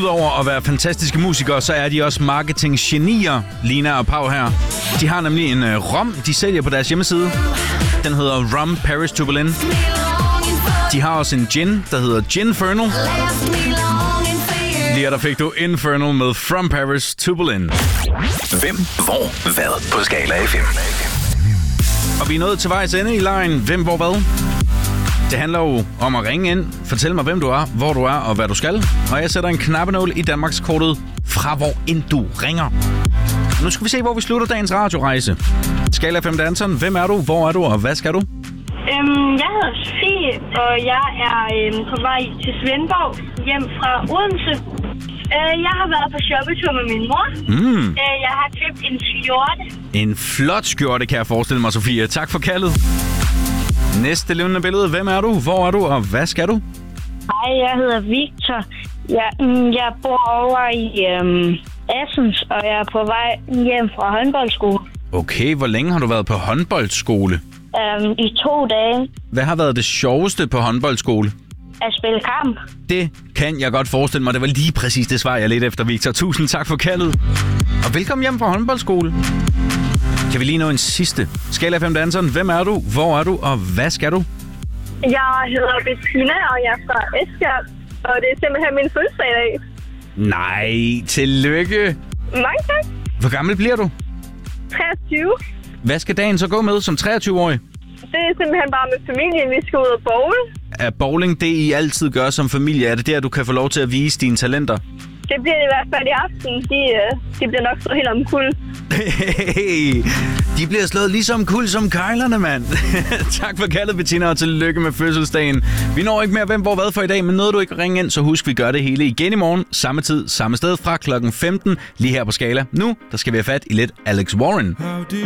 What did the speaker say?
Udover at være fantastiske musikere, så er de også marketinggenier, Lina og Pau her. De har nemlig en rom, de sælger på deres hjemmeside. Den hedder Rum Paris to Berlin. De har også en gin, der hedder Ginfernal. Lige der fik du Infernal med From Paris to Berlin. Hvem, hvor, hvad på Skala FM. Og vi er nået til vejs ende i lejen. Hvem, hvor, hvad? Det handler jo om at ringe ind. Fortæl mig, hvem du er, hvor du er og hvad du skal. Og jeg sætter en knappenål i Danmarkskortet fra hvor end du ringer. Nu skal vi se, hvor vi slutter dagens radiorejse. Skala FM danseren. Hvem er du, hvor er du og hvad skal du? Jeg hedder Sofie, og jeg er på vej til Svendborg hjem fra Odense. Jeg har været på shoppetur med min mor. Jeg har købt en skjorte. En flot skjorte, kan jeg forestille mig, Sofie. Tak for kaldet. Næste levende billede. Hvem er du, hvor er du og hvad skal du? Hej, jeg hedder Victor. Jeg bor over i Assens, og jeg er på vej hjem fra håndboldskole. Okay, hvor længe har du været på håndboldskole? I 2 dage. Hvad har været det sjoveste på håndboldskole? At spille kamp. Det kan jeg godt forestille mig. Det var lige præcis det svar, jeg ledte efter, Victor. Tusind tak for kaldet. Og velkommen hjem fra håndboldskole. Kan vi lige nå en sidste? Skala FM danseren. Hvem er du? Hvor er du? Og hvad skal du? Jeg hedder Bettina, og jeg er fra Esbjerg. Og det er simpelthen min fødselsdag i dag. Nej, tillykke. Mange tak. Hvor gammel bliver du? 23. Hvad skal dagen så gå med som 23-årig? Det er simpelthen bare med familien. Vi skal ud og bowle. Er bowling det, I altid gør som familie? Er det der, du kan få lov til at vise dine talenter? Det bliver det i hvert fald i aften. De bliver nok slået helt omkuld. Hey, de bliver slået ligesom kul som kejlerne, mand. Tak for kaldet, Bettina, og tillykke med fødselsdagen. Vi når ikke mere hvem hvor hvad for i dag, men nåede du ikke at ringe ind, så husk, vi gør det hele igen i morgen. Samme tid, samme sted fra klokken 15, lige her på Skala. Nu, der skal vi have fat i lidt Alex Warren.